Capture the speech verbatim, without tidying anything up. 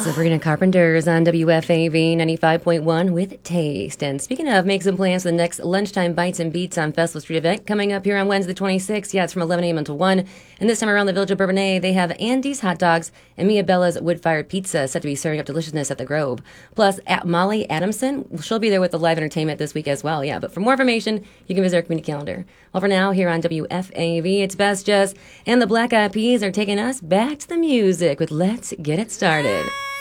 Sabrina Carpenter's on W F A V ninety-five point one with Taste. And speaking of, make some plans for the next Lunchtime Bites and Beats on Festival Street event coming up here on Wednesday the twenty-sixth. Yeah, it's from eleven a.m. until one. And this time around the Village of Bourbonnais, they have Andy's Hot Dogs and Mia Bella's Wood-Fired Pizza set to be serving up deliciousness at the Grove. Plus, at Molly Adamson, she'll be there with the live entertainment this week as well. Yeah, but for more information, you can visit our community calendar. Well, for now, here on W F A V, it's Best Just, and the Black Eyed Peas are taking us back to the music with Let's Get It Started.